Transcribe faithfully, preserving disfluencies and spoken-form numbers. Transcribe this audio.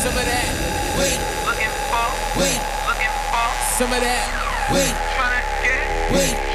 some of that. Wait, looking for, wait, looking for, some of that. Wait, tryna get, wait.